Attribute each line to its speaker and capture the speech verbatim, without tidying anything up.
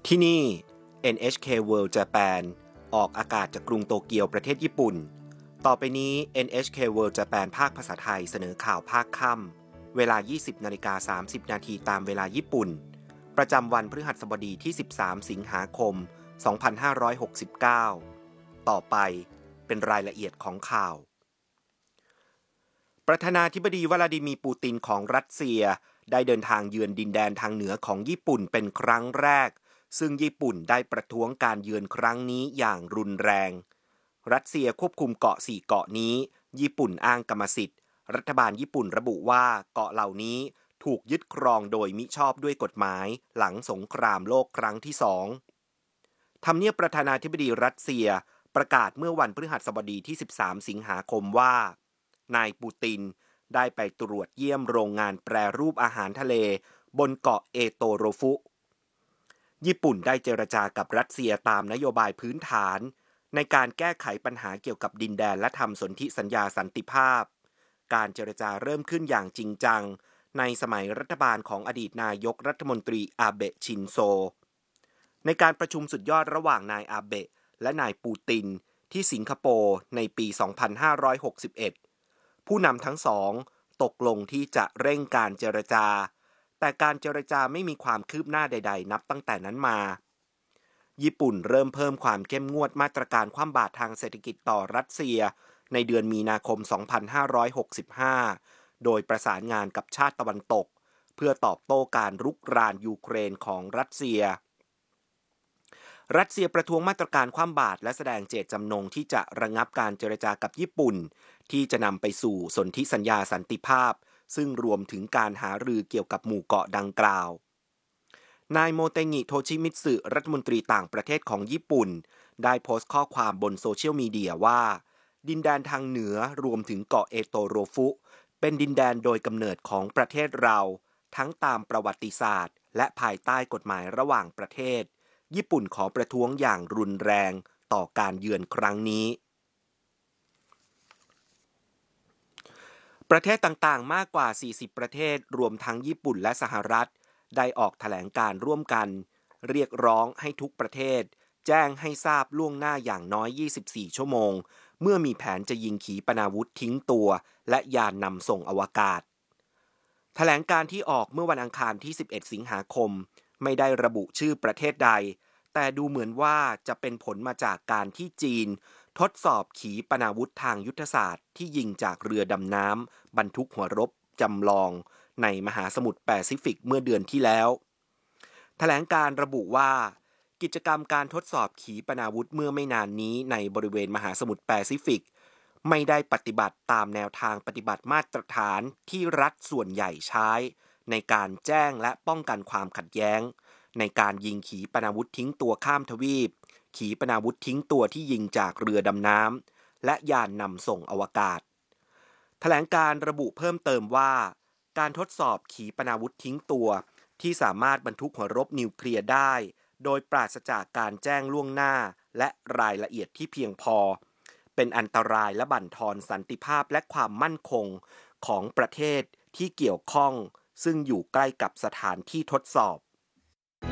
Speaker 1: ที่นี่ เอ็น เอช เค World Japan ออกอากาศจากกรุงโตเกียวประเทศญี่ปุ่นต่อไปนี้ เอ็น เอช เค World Japan ภาคภาษาไทยเสนอข่าวภาคค่ำเวลา ยี่สิบนาฬิกาสามสิบนาทีตามเวลาญี่ปุ่นประจำวันพฤหัสบดีที่สิบสามสิงหาคมสองพันห้าร้อยหกสิบเก้าต่อไปเป็นรายละเอียดของข่าวประธานาธิบดีวลาดิมีร์ปูตินของรัสเซียได้เดินทางเยือนดินแดนทางเหนือของญี่ปุ่นเป็นครั้งแรกซึ่งญี่ปุ่นได้ประท้วงการเยือนครั้งนี้อย่างรุนแรงรัสเซียควบคุมเกาะสี่เกาะนี้ญี่ปุ่นอ้างกรรมสิทธิ์รัฐบาลญี่ปุ่นระบุว่าเกาะเหล่านี้ถูกยึดครองโดยมิชอบด้วยกฎหมายหลังสงครามโลกครั้งที่สองทำเนียบประธานาธิบดีรัสเซียประกาศเมื่อวันพฤหัสบดีที่สิบสามสิงหาคมว่านายปูตินได้ไปตรวจเยี่ยมโรงงานแปรรูปอาหารทะเลบนเกาะเอโตโรฟุญี่ปุ่นได้เจรจากับรัสเซียตามนโยบายพื้นฐานในการแก้ไขปัญหาเกี่ยวกับดินแดนและทำสนธิสัญญาสันติภาพการเจรจาเริ่มขึ้นอย่างจริงจังในสมัยรัฐบาลของอดีตนายกรัฐมนตรีอาเบะชินโซในการประชุมสุดยอดระหว่างนายอาเบะและนายปูตินที่สิงคโปร์ในปีสองพันห้าร้อยหกสิบเอ็ดผู้นำทั้งสองตกลงที่จะเร่งการเจรจาแต่การเจรจาไม่มีความคืบหน้าใดๆนับตั้งแต่นั้นมาญี่ปุ่นเริ่มเพิ่มความเข้มงวดมาตรการคว่ำบาตรทางเศรษฐกิจต่อรัสเซียในเดือนมีนาคมสองพันห้าร้อยหกสิบห้าโดยประสานงานกับชาติตะวันตกเพื่อตอบโต้การรุกรานยูเครนของรัสเซียรัสเซียประท้วงมาตรการคว่ำบาตรและแสดงเจตจำนงที่จะระงับการเจรจากับญี่ปุ่นที่จะนำไปสู่สนธิสัญญาสันติภาพซึ่งรวมถึงการหารือเกี่ยวกับหมู่เกาะดังกล่าวนายโมเตงิโทชิมิตสึรัฐมนตรีต่างประเทศของญี่ปุ่นได้โพสต์ข้อความบนโซเชียลมีเดียว่าดินแดนทางเหนือรวมถึงเกาะเอโตโรฟุเป็นดินแดนโดยกำเนิดของประเทศเราทั้งตามประวัติศาสตร์และภายใต้กฎหมายระหว่างประเทศญี่ปุ่นขอประท้วงอย่างรุนแรงต่อการเยือนครั้งนี้ประเทศต่างๆมากกว่าสี่สิบประเทศรวมทั้งญี่ปุ่นและสหรัฐได้ออกแถลงการร่วมกันเรียกร้องให้ทุกประเทศแจ้งให้ทราบล่วงหน้าอย่างน้อยยี่สิบสี่ชั่วโมงเมื่อมีแผนจะยิงขีปนาวุธทิ้งตัวและยานนำส่งอวกาศแถลงการที่ออกเมื่อวันอังคารที่สิบเอ็ดสิงหาคมไม่ได้ระบุชื่อประเทศใดแต่ดูเหมือนว่าจะเป็นผลมาจากการที่จีนทดสอบขีปนาวุธทางยุทธศาสตร์ที่ยิงจากเรือดำน้ำบรรทุกหัวรบจำลองในมหาสมุทรแปซิฟิกเมื่อเดือนที่แล้วแถลงการระบุว่ากิจกรรมการทดสอบขีปนาวุธเมื่อไม่นานนี้ในบริเวณมหาสมุทรแปซิฟิกไม่ได้ปฏิบัติตามแนวทางปฏิบัติมาตรฐานที่รัฐส่วนใหญ่ใช้ในการแจ้งและป้องกันความขัดแย้งในการยิงขีปนาวุธทิ้งตัวข้ามทวีปขีปนาวุธทิ้งตัวที่ยิงจากเรือดำน้ำและยานนำส่งอวกาศแถลงการระบุเพิ่มเติมว่าการทดสอบขีปนาวุธทิ้งตัวที่สามารถบรรทุกหัวรบนิวเคลียร์ได้โดยปราศจากการแจ้งล่วงหน้าและรายละเอียดที่เพียงพอเป็นอันตรายและบั่นทอนสันติภาพและความมั่นคงของประเทศที่เกี่ยวข้องซึ่งอยู่ใกล้กับสถานที่ทดสอบ